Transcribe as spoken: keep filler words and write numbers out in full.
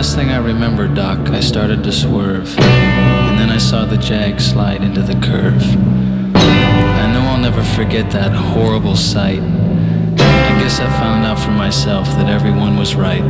last thing I remember, Doc, I started to swerve, and then I saw the Jag slide into the curve. I know I'll never forget that horrible sight. I guess I found out for myself that everyone was right.